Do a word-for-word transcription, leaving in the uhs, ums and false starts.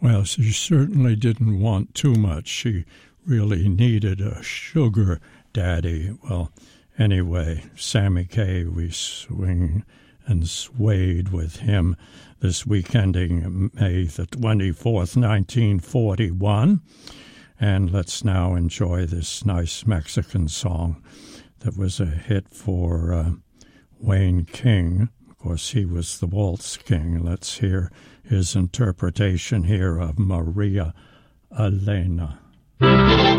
Well, she certainly didn't want too much. She really needed a sugar daddy. Well, anyway, Sammy Kaye, we swing and swayed with him this week ending May the twenty-fourth, nineteen forty-one. And let's now enjoy this nice Mexican song that was a hit for uh, Wayne King. Of course, he was the waltz king. Let's hear his interpretation here of Maria Elena.